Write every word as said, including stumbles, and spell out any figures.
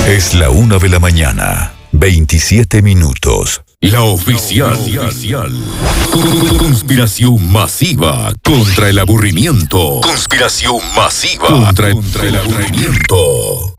Es la una de la mañana, veintisiete minutos. La oficial. Conspiración masiva contra el aburrimiento. Conspiración masiva contra, contra el aburrimiento.